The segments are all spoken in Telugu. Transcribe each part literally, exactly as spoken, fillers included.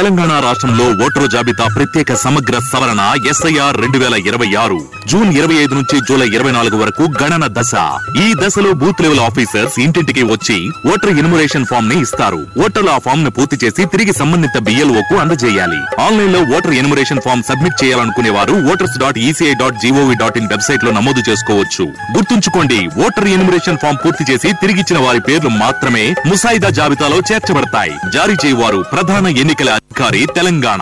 తెలంగాణ రాష్ట్రంలో ఓటరు జాబితా ప్రత్యేక సమగ్ర సవరణ ఎస్ఐఆర్ రెండు వేల ఇరవై ఆరు జూన్ ఇరవై ఐదు నుంచి జూలై ఇరవై నాలుగు వరకు గణన దశ. ఈ దశలో బూత్ లెవెల్ ఆఫీసర్స్ ఇంటింటికి వచ్చి ఓటర్ ఎన్యుమరేషన్ ఫామ్ ని ఇస్తారు. ఓటర్లు ఆ ఫామ్ ను పూర్తి చేసి తిరిగి సంబంధిత బిఎల్ఓ కు అందజేయాలి. ఆన్లైన్ లో ఓటర్ ఎన్యుమరేషన్ ఫామ్ సబ్మిట్ చేయాలనుకునే వారు voters dot ECI dot GOV dot in website లో నమోదు చేసుకోవచ్చు. గుర్తుంచుకోండి, ఓటర్ ఎన్యుమరేషన్ ఫామ్ పూర్తి చేసి తిరిగిచ్చిన వారి పేర్లు మాత్రమే ముసాయిదా జాబితాలో చేర్చబడతాయి. జారీ చేయవారు ప్రధాన ఎన్నికల అధికారి, తెలంగాణ.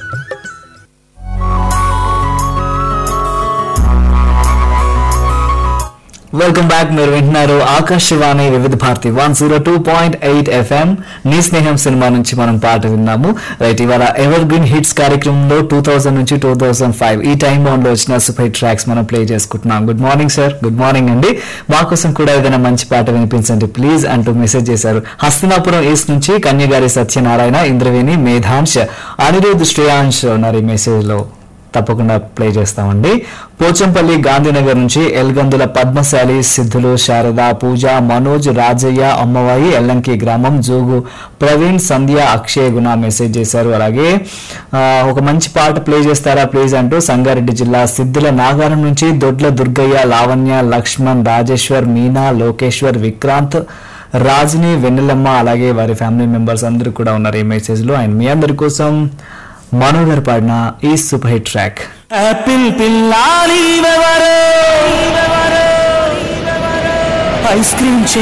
Welcome back. మీరు వింటున్నారు ఆకాశవాణి వివిధ Bharati one zero two point eight FM. నీ స్నేహం సినిమా నుంచి మనం పాట విన్నాము. రైట్, ఇవాళ ఎవర్ గ్రీన్ హిట్స్ కార్యక్రమంలో టూ థౌసండ్ నుంచి టూ థౌసండ్ ఫైవ్ ఈ టైం బౌండ్ లో వచ్చిన సూపర్ ట్రాక్స్ మనం ప్లే చేసుకుంటున్నాం. Good morning sir. Good morning అండి. మా కోసం కూడా ఏదైనా మంచి పాట వినిపించండి ప్లీజ్ అంటూ మెసేజ్ చేశారు. హస్తినాపురం ఈస్ట్ నుంచి కన్యగారి సత్యనారాయణ, ఇంద్రవేణి, మేధాంశ్, అనిరుద్, శ్రేయాంశ్ ఉన్నారు ఈ మెసేజ్ లో. తప్పకుండా ప్లే చేస్తామండి. పోచంపల్లి గాంధీనగర్ నుంచి ఎల్గందుల పద్మశాలి, సిద్ధులు, శారద, పూజ, మనోజ్, రాజయ్య, అమ్మవాయి, ఎల్లంకి గ్రామం, జోగు ప్రవీణ్, సంధ్య, అక్షయ్ గుణ మెసేజ్ చేశారు. అలాగే ఒక మంచి పాట ప్లే చేస్తారా ప్లీజ్ అంటూ సంగారెడ్డి జిల్లా సిద్ధుల నాగారం నుంచి దొడ్ల దుర్గయ్య, లావణ్య, లక్ష్మణ్, రాజేశ్వర్, మీనా, లోకేశ్వర్, విక్రాంత్, రాజిని, వెన్నెలమ్మ అలాగే వారి ఫ్యామిలీ మెంబర్స్ అందరూ కూడా ఉన్నారు ఈ మెసేజ్ లో. అండ్ మీ అందరి కోసం మనో గారు పాడిన ఈ super hit track. Apple పిల్లాలి ice cream